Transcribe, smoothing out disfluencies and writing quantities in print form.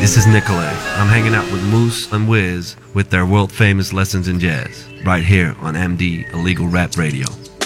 This is Nicolay. I'm hanging out with Moose and Wiz with their world famous Lessons in Jazz, right here on MD Illegal Rap Radio.